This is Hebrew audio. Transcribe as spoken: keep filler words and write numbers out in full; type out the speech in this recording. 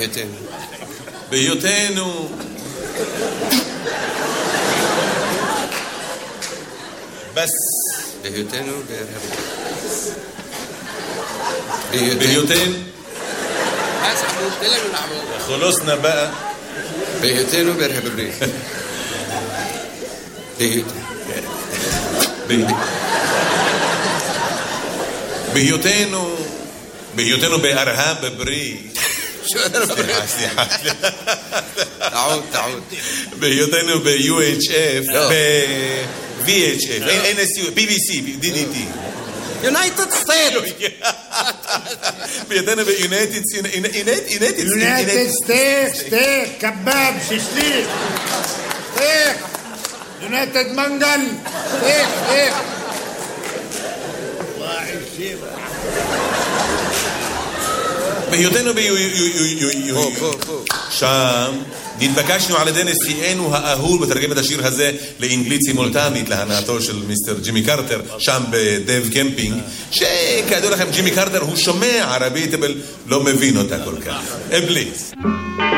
בהיותנו. בהיותנו. בס. בהיותנו בהיותנו. בהיותנו. بس عمود تلا من عمود. خلصنا بقى. בהיותנו בהיותנו. בהיותנו. בהיותנו. בהיותנו בארה"ב בבריא. סליחה, סליחה. تعود تعود. בהיותנו ב-U H F, ב-V H F, N S U, B B C, D D T. United States. בהיותנו ב-United United United States, steak, kebab, shishlik. Steak. United Mangal. Steak, steak. בהיותנו שם נתבקשנו על ידי נשיאנו האהוב לתרגם את השיר הזה לאנגלית סימולטנית להנאתו של מיסטר ג'ימי קרטר שם בדב קמפינג, שכידוע לכם ג'ימי קרטר הוא שומע ערבית אבל לא מבין אותה כל כך. פליז.